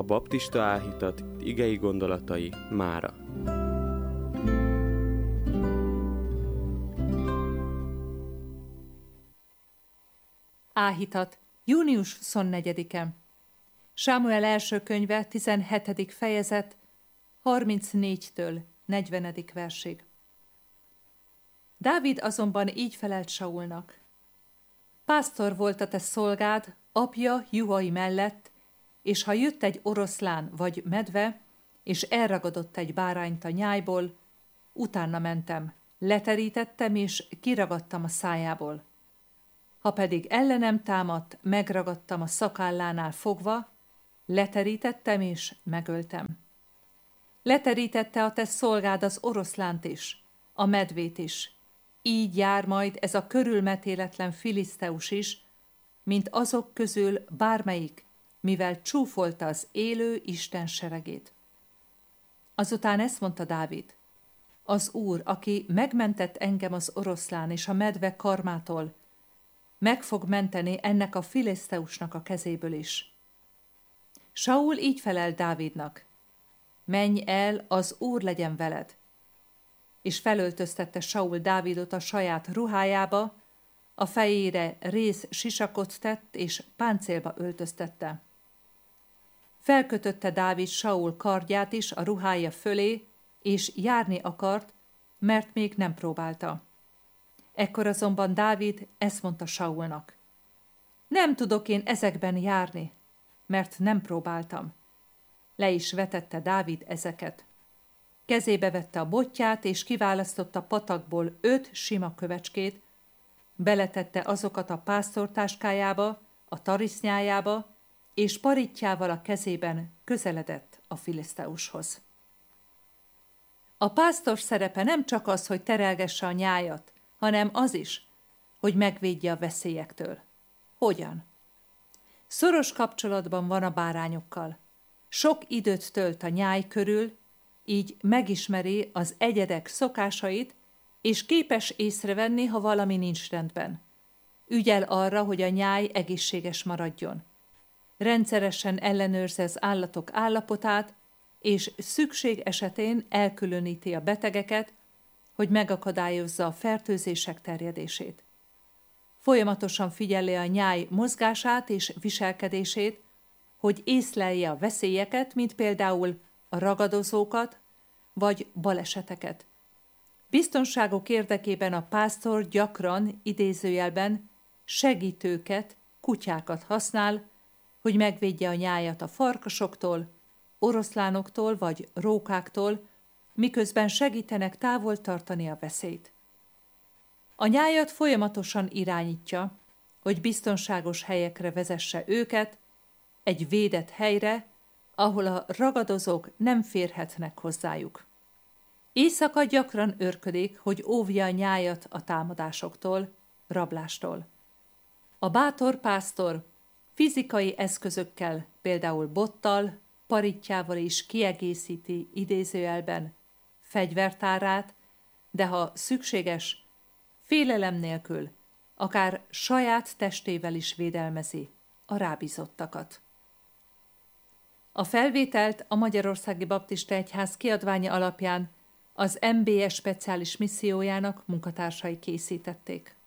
baptista áhítat igei gondolatai mára. Áhítat, június 24-e. Sámuel első könyve, 17. fejezet, 34-től 40. versig. Dávid azonban így felelt Saulnak: Pásztor volt a te szolgád, apja juhai mellett, és ha jött egy oroszlán vagy medve, és elragadott egy bárányt a nyájból, utána mentem, leterítettem és kiragadtam a szájából. Ha pedig ellenem támadt, megragadtam a szakállánál fogva, leterítettem és megöltem. Leterítette a te szolgád az oroszlánt is, a medvét is. Így jár majd ez a körülmetéletlen filiszteus is, mint azok közül bármelyik, mivel csúfolta az élő Isten seregét. Azután ezt mondta Dávid: az Úr, aki megmentett engem az oroszlán és a medve karmától, meg fog menteni ennek a filiszteusnak a kezéből is. Saul így felel Dávidnak: menj el, az Úr legyen veled. És felöltöztette Saul Dávidot a saját ruhájába, a fejére rész sisakot tett, és páncélba öltöztette. Felkötötte Dávid Saul kardját is a ruhája fölé, és járni akart, mert még nem próbálta. Ekkor azonban Dávid ezt mondta Saulnak: nem tudok én ezekben járni, mert nem próbáltam. Le is vetette Dávid ezeket. Kezébe vette a botját, és kiválasztotta patakból 5 sima kövecskét, beletette azokat a pásztortáskájába, a tarisznyájába, és parittyával a kezében közeledett a filiszteushoz. A pásztor szerepe nem csak az, hogy terelgesse a nyájat, hanem az is, hogy megvédje a veszélyektől. Hogyan? Szoros kapcsolatban van a bárányokkal. Sok időt tölt a nyáj körül, így megismeri az egyedek szokásait, és képes észrevenni, ha valami nincs rendben. Ügyel arra, hogy a nyáj egészséges maradjon. Rendszeresen ellenőrzi az állatok állapotát, és szükség esetén elkülöníti a betegeket, hogy megakadályozza a fertőzések terjedését. Folyamatosan figyeli a nyáj mozgását és viselkedését, hogy észlelje a veszélyeket, mint például a ragadozókat vagy baleseteket. Biztonságok érdekében a pásztor gyakran, idézőjelben, segítőket, kutyákat használ, hogy megvédje a nyájat a farkasoktól, oroszlánoktól vagy rókáktól, miközben segítenek távol tartani a veszélyt. A nyájat folyamatosan irányítja, hogy biztonságos helyekre vezesse őket, egy védett helyre, ahol a ragadozók nem férhetnek hozzájuk. Éjszaka gyakran őrködik, hogy óvja a nyájat a támadásoktól, rablástól. A bátor pásztor fizikai eszközökkel, például bottal, parittyával is kiegészíti idézőjelben fegyvertárát, de ha szükséges, félelem nélkül, akár saját testével is védelmezi a rábízottakat. A felvételt a Magyarországi Baptista Egyház kiadványa alapján az MBS speciális missziójának munkatársai készítették.